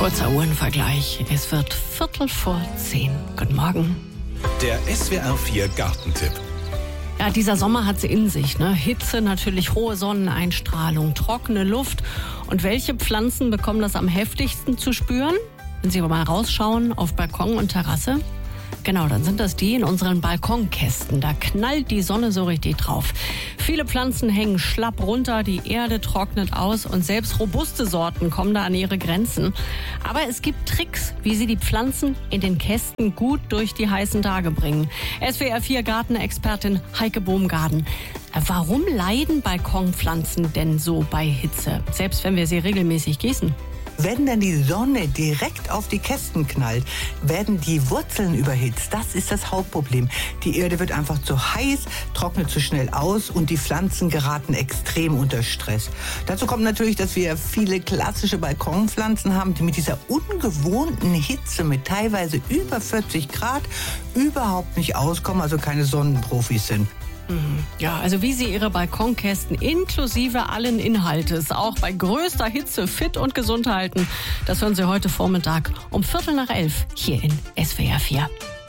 Kurzer Uhrenvergleich. Es wird 9:45. Guten Morgen. Der SWR 4 Gartentipp. Ja, dieser Sommer hat sie in sich, ne? Hitze, natürlich hohe Sonneneinstrahlung, trockene Luft. Und welche Pflanzen bekommen das am heftigsten zu spüren? Wenn Sie mal rausschauen auf Balkon und Terrasse. Genau, dann sind das die in unseren Balkonkästen. Da knallt die Sonne so richtig drauf. Viele Pflanzen hängen schlapp runter, die Erde trocknet aus und selbst robuste Sorten kommen da an ihre Grenzen. Aber es gibt Tricks, wie Sie die Pflanzen in den Kästen gut durch die heißen Tage bringen. SWR 4 Gartenexpertin Heike Bohmgarden. Warum leiden Balkonpflanzen denn so bei Hitze, selbst wenn wir sie regelmäßig gießen? Wenn dann die Sonne direkt auf die Kästen knallt, werden die Wurzeln überhitzt. Das ist das Hauptproblem. Die Erde wird einfach zu heiß, trocknet zu schnell aus und die Pflanzen geraten extrem unter Stress. Dazu kommt natürlich, dass wir viele klassische Balkonpflanzen haben, die mit dieser ungewohnten Hitze mit teilweise über 40 Grad überhaupt nicht auskommen, also keine Sonnenprofis sind. Ja, also wie Sie Ihre Balkonkästen inklusive allen Inhaltes auch bei größter Hitze fit und gesund halten, das hören Sie heute Vormittag um 11:15 hier in SWR 4.